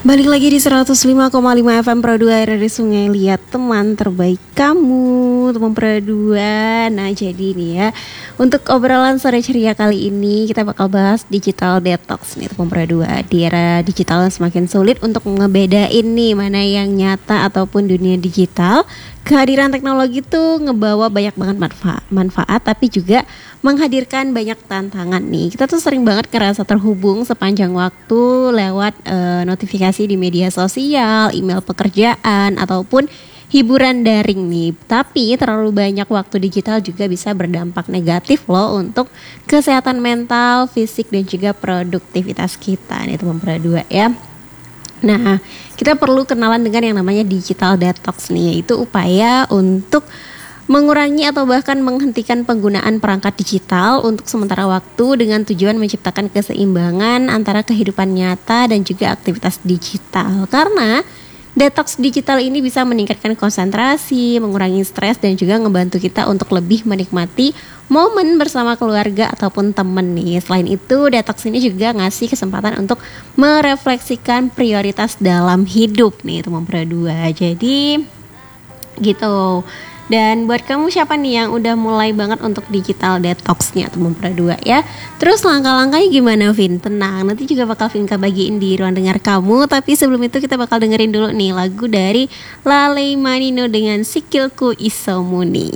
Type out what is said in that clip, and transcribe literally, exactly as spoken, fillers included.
Balik lagi di seratus lima koma lima F M Pro dua R R I Sungai Liat, teman terbaik kamu, teman Pro dua. Nah jadi nih ya, untuk obrolan sore ceria kali ini kita bakal bahas digital detox nih teman Pro dua. Di era digital yang semakin sulit untuk ngebedain nih mana yang nyata ataupun dunia digital. Kehadiran teknologi tuh ngebawa banyak banget manfaat, manfaat tapi juga menghadirkan banyak tantangan nih. Kita tuh sering banget ngerasa terhubung sepanjang waktu lewat uh, notifikasi di media sosial, email pekerjaan ataupun hiburan daring nih. Tapi terlalu banyak waktu digital juga bisa berdampak negatif loh untuk kesehatan mental, fisik dan juga produktivitas kita nih teman Pro dua ya. Nah, kita perlu kenalan dengan yang namanya digital detox nih, yaitu upaya untuk mengurangi atau bahkan menghentikan penggunaan perangkat digital untuk sementara waktu dengan tujuan menciptakan keseimbangan antara kehidupan nyata dan juga aktivitas digital. Karena detox digital ini bisa meningkatkan konsentrasi, mengurangi stres dan juga ngebantu kita untuk lebih menikmati momen bersama keluarga ataupun temen nih. Selain itu, detox ini juga ngasih kesempatan untuk merefleksikan prioritas dalam hidup nih teman Pro dua. Jadi gitu. Dan buat kamu siapa nih yang udah mulai banget untuk digital detoxnya teman Pro dua ya. Terus langkah-langkahnya gimana Vin? Tenang, nanti juga bakal Vinka bagiin di ruang dengar kamu. Tapi sebelum itu kita bakal dengerin dulu nih lagu dari Lale Manino dengan Sikilku Isomuni.